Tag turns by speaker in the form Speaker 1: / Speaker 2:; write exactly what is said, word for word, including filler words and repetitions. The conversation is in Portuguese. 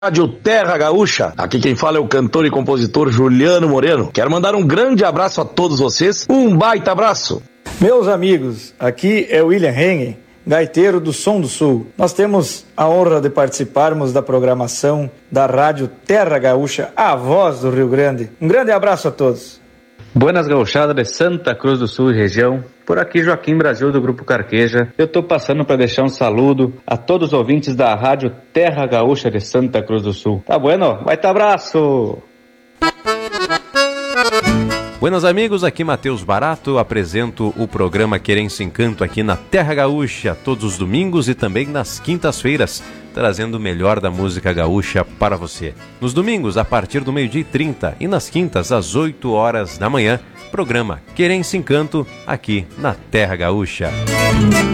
Speaker 1: Rádio Terra Gaúcha, aqui quem fala é o cantor e compositor Juliano Moreno. Quero mandar um grande abraço a todos vocês, um baita abraço.
Speaker 2: Meus amigos, aqui é o William Hengen, gaiteiro do Som do Sul. Nós temos a honra de participarmos da programação da Rádio Terra Gaúcha, a voz do Rio Grande. Um grande abraço a todos.
Speaker 3: Buenas gauchadas de Santa Cruz do Sul e região. Por aqui Joaquim Brasil do Grupo Carqueja. Eu tô passando para deixar um saludo a todos os ouvintes da Rádio Terra Gaúcha de Santa Cruz do Sul. Tá bueno? Vai tá abraço!
Speaker 4: Buenos amigos, aqui Matheus Barato, apresento o programa Querência Encanto aqui na Terra Gaúcha, todos os domingos e também nas quintas-feiras, trazendo o melhor da música gaúcha para você. Nos domingos, a partir do meio-dia e trinta e nas quintas, às oito horas da manhã, programa Querência Encanto aqui na Terra Gaúcha.